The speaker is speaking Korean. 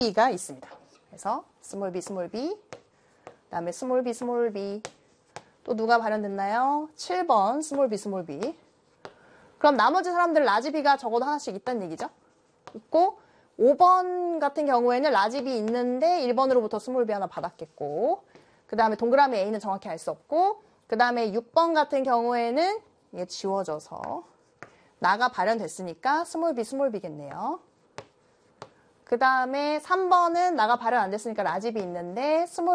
B가 있습니다. 그래서 스몰 b, 그다음에 스몰 b. 또 누가 발현됐나요? 7번 스몰 b. 그럼 나머지 사람들 라지 B가 적어도 하나씩 있다는 얘기죠. 있고 5번 같은 경우에는 라지 B 있는데 1번으로부터 스몰 b 하나 받았겠고, 그 다음에 동그라미 A는 정확히 알 수 없고, 그 다음에 6번 같은 경우에는 이게 지워져서 나가 발현됐으니까 스몰 b겠네요. 그 다음에 3번은 나가 발현 안 됐으니까 라지 B 있는데 스몰